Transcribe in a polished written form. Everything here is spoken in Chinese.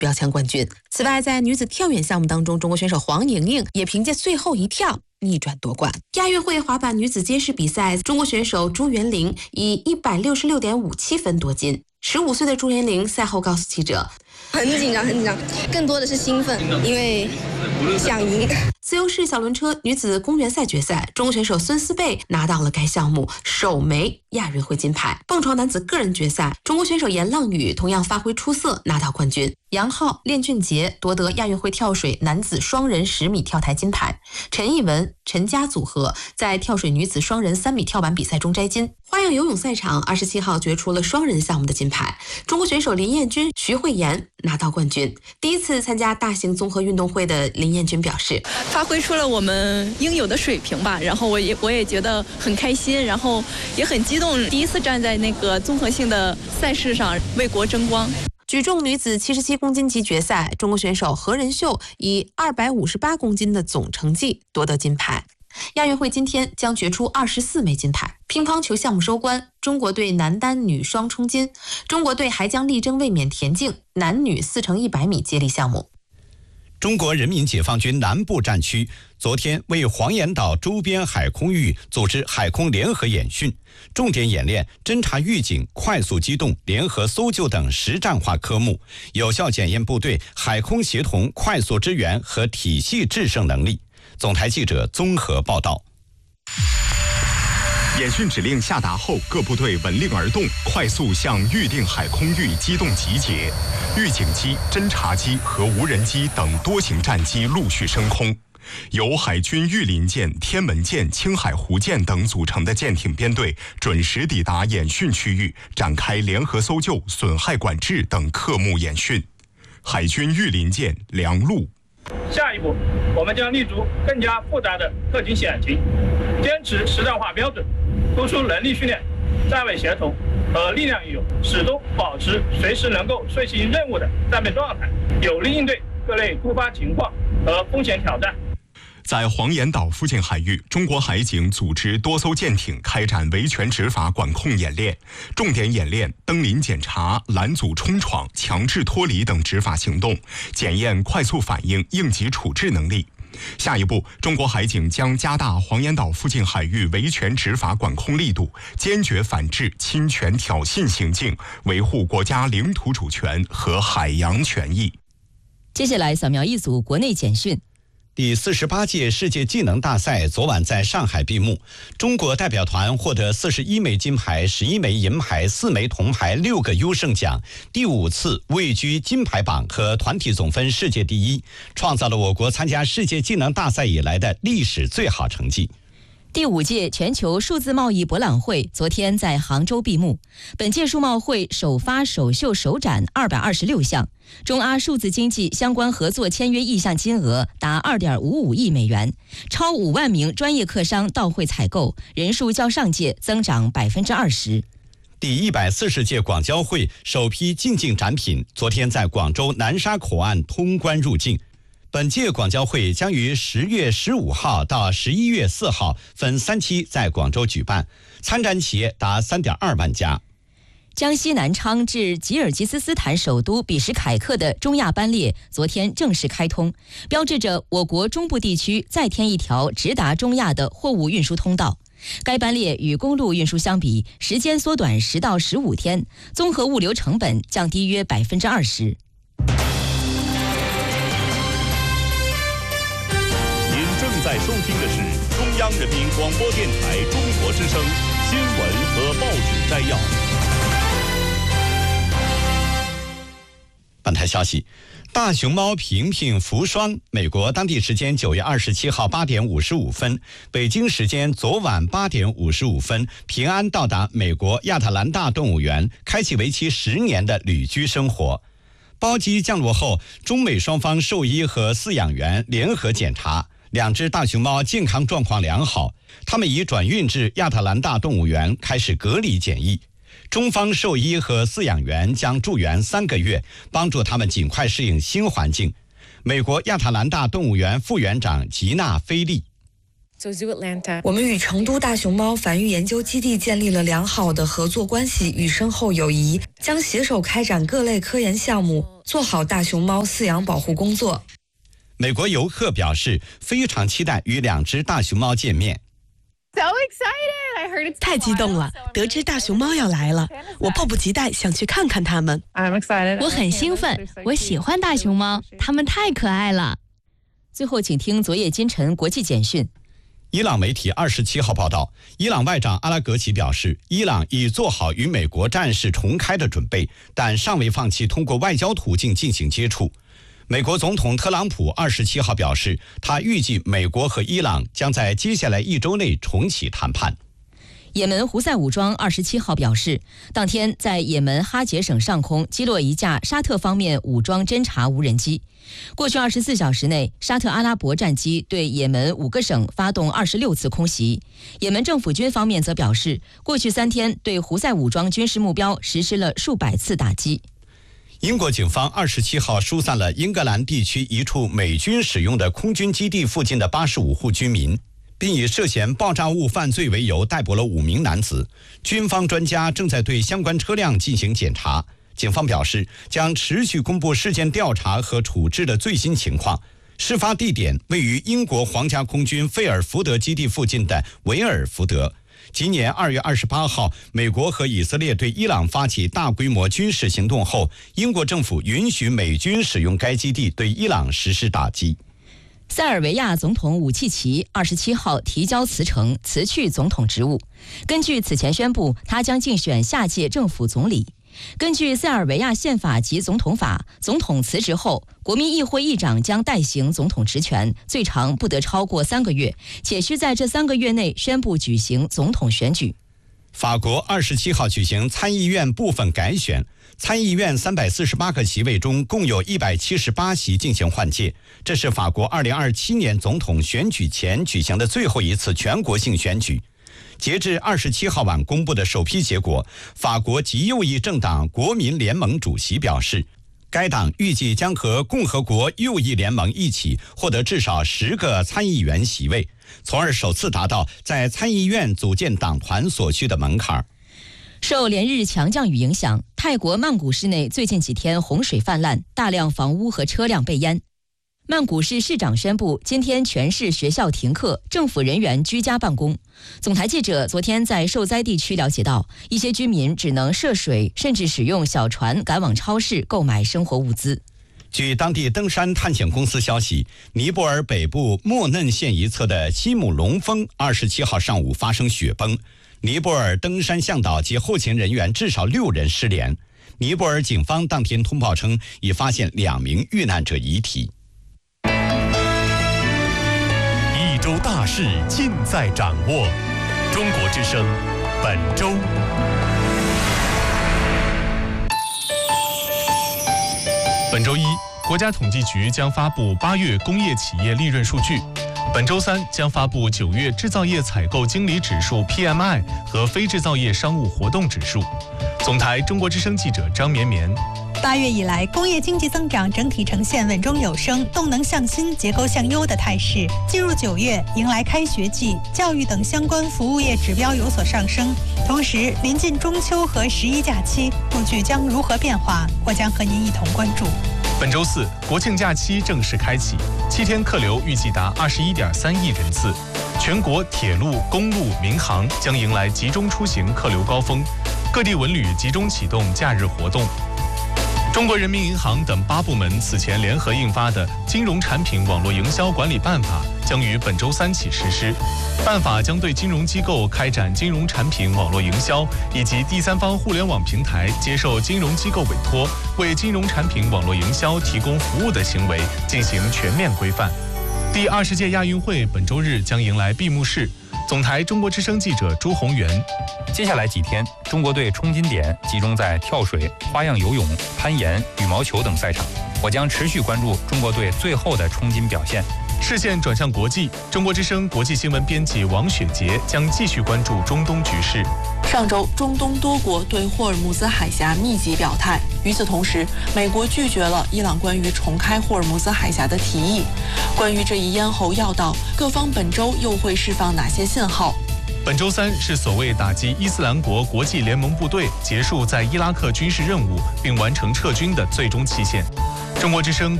标枪冠军。此外，在女子跳远项目当中，中国选手黄莹莹也凭借最后一跳逆转夺冠。亚运会滑板女子街式比赛，中国选手朱元玲以166.57分夺金。15岁的朱元玲赛后告诉记者：“ 很紧张，更多的是兴奋，因为想赢。” 自由式小轮车女子公园赛决赛，中国选手孙思贝拿到了该项目首枚亚运会金牌。蹦床男子个人决赛，中国选手严浪宇同样发挥出色，拿到冠军。杨昊、练俊杰夺得亚运会跳水男子双人10米跳台金牌。陈艺文、陈佳组合在跳水女子双人3米跳板比赛中摘金。花样游泳赛场27号决出了双人项目的金牌，中国选手林彦君、徐慧妍拿到冠军。第一次参加大型综合运动会的林彦君表示， 发挥出了我们应有的水平吧，然后我也觉得很开心，然后也很激动，第一次站在那个综合性的赛事上为国争光。 举重女子77公斤级决赛，中国选手何仁秀以258公斤的总成绩夺得金牌。亚运会今天将决出24枚金牌。乒乓球项目收官，中国队男单女双冲金，中国队还将力争卫冕田径男女4×100米接力项目。 中国人民解放军南部战区昨天为黄岩岛周边海空域组织海空联合演训，重点演练侦察预警、快速机动、联合搜救等实战化科目，有效检验部队海空协同、快速支援和体系制胜能力。总台记者综合报道。 演训指令下达后，各部队闻令而动，快速向预定海空域机动集结。预警机、侦察机和无人机等多型战机陆续升空。由海军御林舰、天门舰、青海湖舰等组成的舰艇编队准时抵达演训区域，展开联合搜救、损害管制等科目演训。海军御林舰梁陆。 下一步，我们将立足更加复杂的特警险情，坚持实战化标准，突出能力训练、站位协同和力量运用，始终保持随时能够遂行任务的战备状态，有力应对各类突发情况和风险挑战。 在黄岩岛附近海域，中国海警组织多艘舰艇开展维权执法管控演练，重点演练登临检查、拦阻冲闯、强制脱离等执法行动，检验快速反应、应急处置能力。下一步，中国海警将加大黄岩岛附近海域维权执法管控力度，坚决反制侵权挑衅行径，维护国家领土主权和海洋权益。 接下来扫描一组国内简讯。 第48届世界技能大赛昨晚在上海闭幕，中国代表团获得41枚金牌、11枚银牌、4枚铜牌、6个优胜奖，第5次位居金牌榜和团体总分世界第一，创造了我国参加世界技能大赛以来的历史最好成绩。 第5届全球数字贸易博览会昨天在杭州闭幕。本届数贸会首发首秀首展226项，中阿数字经济相关合作签约意向金额达2.55亿美元，超5万名专业客商到会采购，人数较上届增长20%。 第140届广交会首批进境展品昨天在广州南沙口岸通关入境。本届广交会将于10月15号到11月4号分3期在广州举办，参展企业达3.2万家。 江西南昌至吉尔吉斯斯坦首都比什凯克的中亚班列昨天正式开通，标志着我国中部地区再添一条直达中亚的货物运输通道。该班列与公路运输相比，时间缩短10到15天，综合物流成本降低约20%。 正在收听的是中央人民广播电台中国之声新闻和报纸摘要。 本台消息，大熊猫平平福双，美国当地时间9月27号8点55分，北京时间昨晚8点55分，平安到达美国亚特兰大动物园，开启为期10年的旅居生活。包机降落后，中美双方兽医和饲养员联合检查，2只大熊猫健康状况良好，它们已转运至亚特兰大动物园开始隔离检疫。中方兽医和饲养员将驻园3个月，帮助他们尽快适应新环境。美国亚特兰大动物园副园长吉娜·菲利。 我们与成都大熊猫繁育研究基地建立了良好的合作关系与深厚友谊，将携手开展各类科研项目，做好大熊猫饲养保护工作。 美国游客表示非常期待与2只大熊猫见面。 太激动了，得知大熊猫要来了，我迫不及待想去看看它们。 我很兴奋，我喜欢大熊猫，它们太可爱了。 最后请听昨夜今晨国际简讯。 伊朗媒体27号报道，伊朗外长阿拉格齐表示，伊朗已做好与美国战事重开的准备，但尚未放弃通过外交途径进行接触。美国总统特朗普27号表示，他预计美国和伊朗将在接下来1周内重启谈判。 也门胡塞武装27号表示，当天在也门哈杰省上空击落一架沙特方面武装侦察无人机。过去24小时内，沙特阿拉伯战机对也门5个省发动26次空袭。也门政府军方面则表示，过去3天对胡塞武装军事目标实施了数百次打击。 英国警方27号疏散了英格兰地区一处美军使用的空军基地附近的85户居民，并以涉嫌爆炸物犯罪为由逮捕了5名男子。军方专家正在对相关车辆进行检查。警方表示，将持续公布事件调查和处置的最新情况。事发地点位于英国皇家空军费尔福德基地附近的维尔福德。今年2月28号，美国和以色列对伊朗发起大规模军事行动后，英国政府允许美军使用该基地对伊朗实施打击。 塞尔维亚总统武契奇27号提交辞呈，辞去总统职务。根据此前宣布，他将竞选下届政府总理。根据塞尔维亚宪法及总统法，总统辞职后，国民议会议长将代行总统职权，最长不得超过3个月，且需在这3个月内宣布举行总统选举。 法国27号举行参议院部分改选，参议院348个席位中共有178席进行换届，这是法国2027年总统选举前举行的最后一次全国性选举。截至27号晚公布的首批结果，法国极右翼政党国民联盟主席表示，该党预计将和共和国右翼联盟一起获得至少10个参议员席位，从而首次达到在参议院组建党团所需的门槛。 受连日强降雨影响，泰国曼谷市内最近几天洪水泛滥，大量房屋和车辆被淹。曼谷市市长宣布，今天全市学校停课，政府人员居家办公。总台记者昨天在受灾地区了解到，一些居民只能涉水，甚至使用小船赶往超市购买生活物资。 据当地登山探险公司消息，尼泊尔北部莫嫩县一侧的西姆龙峰27号上午发生雪崩，尼泊尔登山向导及后勤人员至少6人失联。尼泊尔警方当天通报称，已发现2名遇难者遗体。 一周大事尽在掌握，中国之声本周。 本周一，国家统计局将发布8月工业企业利润数据。本周三将发布9月制造业采购经理指数 PMI 和非制造业商务活动指数。总台中国之声记者张绵绵。 8月以来，工业经济增长整体呈现稳中有升、动能向新、结构向优的态势。进入9月，迎来开学季，教育等相关服务业指标有所上升。同时，临近中秋和11假期，数据将如何变化，我将和您一同关注。 本周四，国庆假期正式开启，7天客流预计达21.3亿人次。全国铁路、公路、民航将迎来集中出行客流高峰，各地文旅集中启动假日活动。中国人民银行等8部门此前联合印发的《金融产品网络营销管理办法》将于本周三起实施。办法将对金融机构开展金融产品网络营销以及第三方互联网平台接受金融机构委托为金融产品网络营销提供服务的行为进行全面规范。第20届亚运会本周日将迎来闭幕式。总台中国之声记者朱宏元。 接下来几天，中国队冲金点集中在跳水、花样游泳、攀岩、羽毛球等赛场。我将持续关注中国队最后的冲金表现。 视线转向国际，中国之声国际新闻编辑王雪杰将继续关注中东局势。 上周，中东多国对霍尔木兹海峡密集表态， 与此同时，美国拒绝了伊朗关于重开霍尔木兹海峡的提议。关于这一咽喉要道，各方本周又会释放哪些信号？ 本周三是所谓打击伊斯兰国国际联盟部队结束在伊拉克军事任务并完成撤军的最终期限。中国之声